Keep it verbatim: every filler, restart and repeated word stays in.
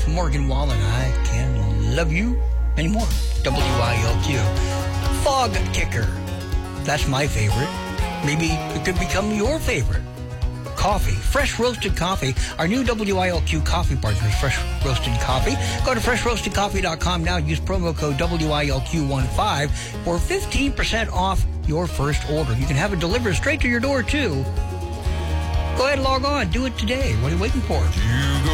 with Morgan Wallen. I Can Love You Anymore. W I L Q. Fog Kicker. That's my favorite. Maybe it could become your favorite. Coffee. Fresh roasted coffee. Our new W I L Q coffee partner is Fresh Roasted Coffee. Go to fresh roasted coffee dot com now. Use promo code W I L Q fifteen for fifteen percent off your first order. You can have it delivered straight to your door, too. Go ahead, log on. Do it today. What are you waiting for? You go